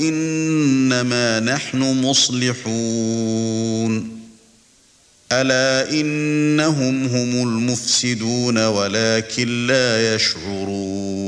إنما نحن مصلحون ألا إنهم هم المفسدون ولكن لا يشعرون